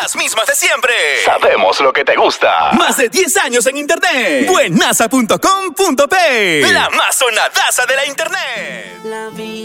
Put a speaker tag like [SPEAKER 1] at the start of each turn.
[SPEAKER 1] Las mismas de siempre.
[SPEAKER 2] Sabemos lo que te gusta.
[SPEAKER 1] Más de 10 años en internet. Buenaza.com.p. La más sonadaza de la internet.